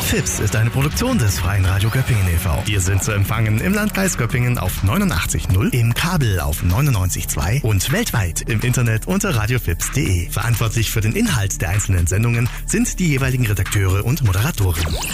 FIPS ist eine Produktion des Freien Radio Göppingen e.V. Wir sind zu empfangen im Landkreis Göppingen auf 89.0, im Kabel auf 99.2 und weltweit im Internet unter radiofips.de. Verantwortlich für den Inhalt der einzelnen Sendungen sind die jeweiligen Redakteure und Moderatoren.